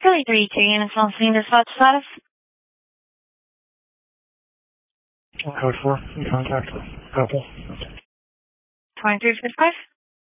Delete reaching and announcing the spot status. Code 4, in contact with Apple. 2355.